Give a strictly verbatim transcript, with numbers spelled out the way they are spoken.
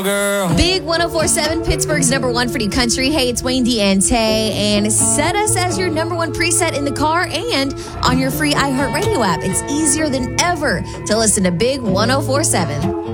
Girl. Big one oh four point seven, Pittsburgh's number one for the country. Hey, it's Wayne Diente, and set us as your number one preset in the car and on your free iHeartRadio app. It's easier than ever to listen to Big one oh four point seven.